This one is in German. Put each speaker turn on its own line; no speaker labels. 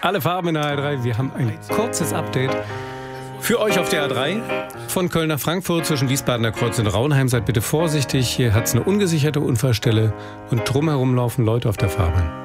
Alle Farben in der A3. Wir haben ein kurzes Update für euch auf der A3 von Köln nach Frankfurt zwischen Wiesbadener Kreuz und Raunheim. Seid bitte vorsichtig. Hier hat es eine ungesicherte Unfallstelle und drumherum laufen Leute auf der Fahrbahn.